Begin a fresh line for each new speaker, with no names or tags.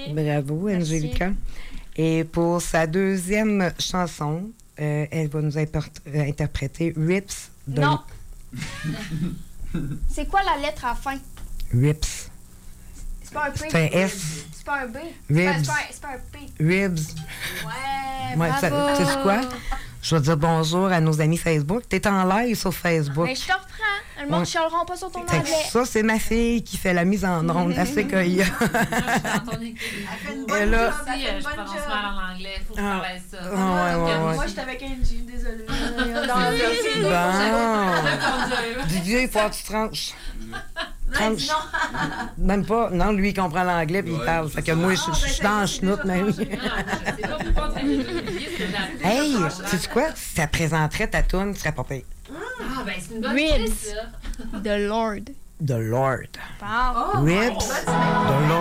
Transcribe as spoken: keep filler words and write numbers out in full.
Bravo, Angélica. Et pour sa deuxième chanson, euh, elle va nous import- euh, interpréter Rips. De
Non. C'est quoi la lettre à la fin?
Rips.
C'est pas un P.
C'est un S.
C'est pas un B.
Ribs.
C'est pas, c'est pas un P.
Ribs.
Ouais,
Ouais, ça-
bravo.
tu sais quoi? Je vais dire bonjour à nos amis Facebook. T'es en live sur Facebook.
Mais je te reprends. Le monde ne
Ouais.
chialeront pas sur ton
Fait que
anglais.
ça, c'est ma fille qui fait la mise en onde. Elle sait qu'il y a...
Moi, je suis dans ton équipe.
Elle fait une
Et
bonne
là-
job.
Si,
Elle fait
euh,
une
je
bonne
prononce
job.
mal en anglais, il faut que je
Ah.
travaille ça.
Ah, ouais, ouais, ouais.
Moi, j'étais avec Angie, désolée.
Bon. Didier, il faut que tu tranches. Tranche.
Non.
Même pas. Non, lui, il comprend l'anglais puis il
Ouais,
parle. Fait que moi, je je suis dans le schnout, mais oui.
C'est pas pour pas en train de l'oublier, c'est de la-
Hey, sais-tu quoi? Si ça présenterait ta toune, tu serais pas pire.
Ah, ben, c'est une bonne
Ribs.
idée, ça.
The Lord.
The Lord.
Wow.
Oh,
Ribs.
ouais,
The Lord.